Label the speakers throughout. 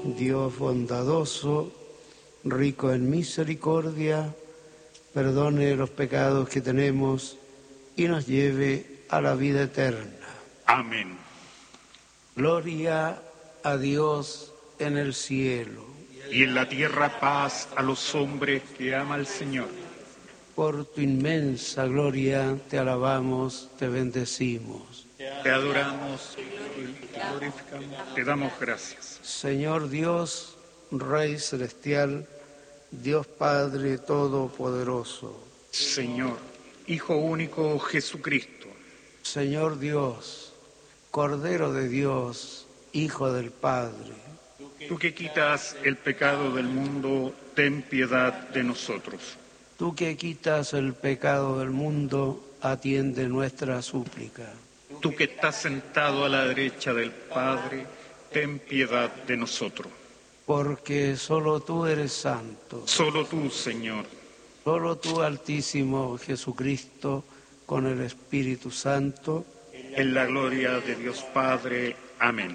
Speaker 1: Dios bondadoso, rico en misericordia, perdone los pecados que tenemos y nos lleve a la vida eterna.
Speaker 2: Amén.
Speaker 1: Gloria a Dios en el cielo.
Speaker 2: Y en la tierra paz a los hombres que ama al Señor.
Speaker 1: Por tu inmensa gloria te alabamos, te bendecimos.
Speaker 2: Te adoramos, te glorificamos, te damos gracias.
Speaker 1: Señor Dios, Rey celestial, Dios Padre Todopoderoso.
Speaker 2: Señor, Hijo único Jesucristo.
Speaker 1: Señor Dios, Cordero de Dios, Hijo del Padre.
Speaker 2: Tú que quitas el pecado del mundo, ten piedad de nosotros.
Speaker 1: Tú que quitas el pecado del mundo, atiende nuestra súplica.
Speaker 2: Tú que estás sentado a la derecha del Padre, ten piedad de nosotros.
Speaker 1: Porque solo tú eres santo.
Speaker 2: Solo tú, Señor.
Speaker 1: Solo tú, Altísimo Jesucristo, con el Espíritu Santo.
Speaker 2: En la gloria de Dios Padre. Amén.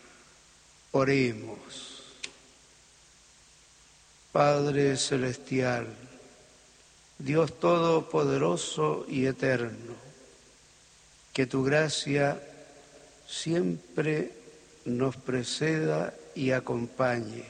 Speaker 1: Oremos. Padre celestial, Dios todopoderoso y eterno, que tu gracia siempre nos preceda y acompañe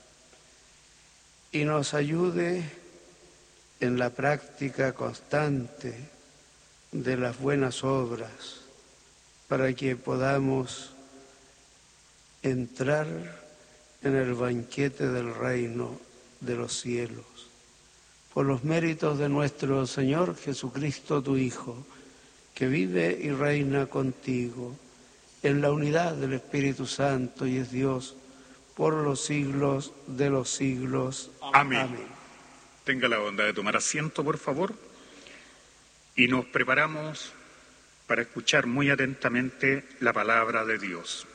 Speaker 1: y nos ayude en la práctica constante de las buenas obras para que podamos entrar en el banquete del reino de los cielos. Por los méritos de nuestro Señor Jesucristo, tu Hijo, que vive y reina contigo en la unidad del Espíritu Santo y es Dios por los siglos de los siglos.
Speaker 2: Amén.
Speaker 1: Amén.
Speaker 2: Tenga la bondad de tomar asiento, por favor. Y nos preparamos para escuchar muy atentamente la palabra de Dios.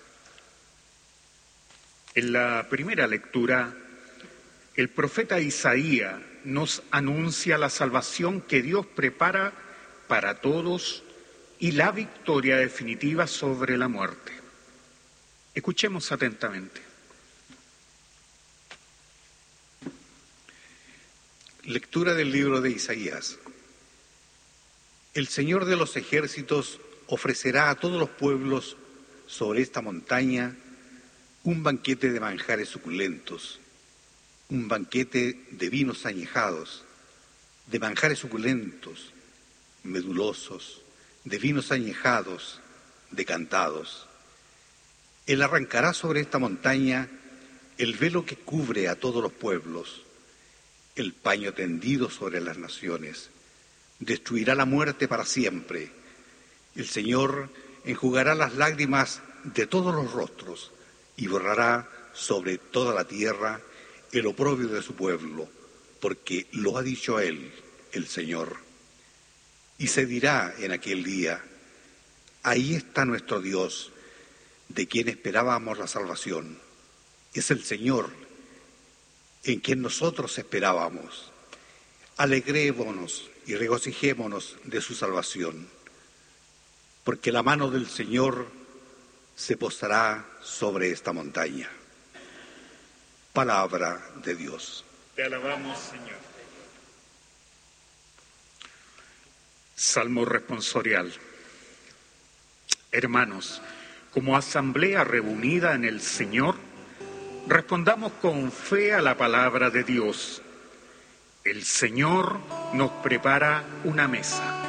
Speaker 2: En la primera lectura, el profeta Isaías nos anuncia la salvación que Dios prepara para todos y la victoria definitiva sobre la muerte. Escuchemos atentamente.
Speaker 3: Lectura del libro de Isaías. El Señor de los ejércitos ofrecerá a todos los pueblos sobre esta montaña un banquete de manjares suculentos, un banquete de vinos añejados, de manjares suculentos, medulosos, de vinos añejados, decantados. Él arrancará sobre esta montaña el velo que cubre a todos los pueblos, el paño tendido sobre las naciones. Destruirá la muerte para siempre. El Señor enjugará las lágrimas de todos los rostros y borrará sobre toda la tierra el oprobio de su pueblo, porque lo ha dicho Él, el Señor. Y se dirá en aquel día: ahí está nuestro Dios, de quien esperábamos la salvación. Es el Señor, en quien nosotros esperábamos. Alegrémonos y regocijémonos de su salvación, porque la mano del Señor se posará sobre esta montaña. Palabra de Dios.
Speaker 2: Te alabamos, Señor. Salmo responsorial. Hermanos, como asamblea reunida en el Señor, respondamos con fe a la palabra de Dios. El Señor nos prepara una mesa.